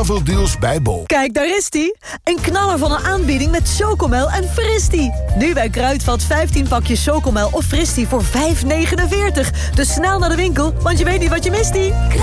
zoveel deals bij Bol. Kijk, daar is die. Een knaller van een aanbieding met Chocomel en Fristie. Nu bij Kruidvat 15 pakjes Chocomel of Fristie voor €5,49. Dus snel naar de winkel, want je weet niet wat je mist,